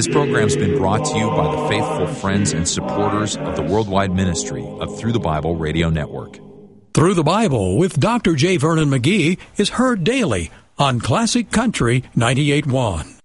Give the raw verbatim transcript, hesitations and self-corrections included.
This program's been brought to you by the faithful friends and supporters of the worldwide ministry of Through the Bible Radio Network. Through the Bible with Doctor J. Vernon McGee is heard daily on Classic Country ninety-eight point one.